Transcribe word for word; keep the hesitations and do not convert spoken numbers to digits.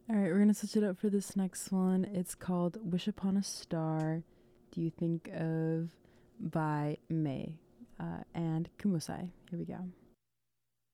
All right, we're gonna switch it up for this next one. It's called "Wish Upon a Star." Do you think of by May uh, and Kumusai? Here we go.